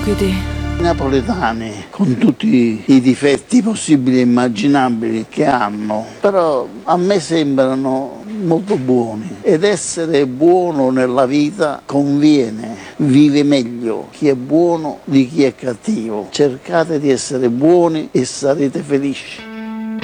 liquidi. I napoletani, con tutti i difetti possibili e immaginabili che hanno, però a me sembrano molto buoni, ed essere buono nella vita conviene, vive meglio chi è buono di chi è cattivo. Cercate di essere buoni e sarete felici.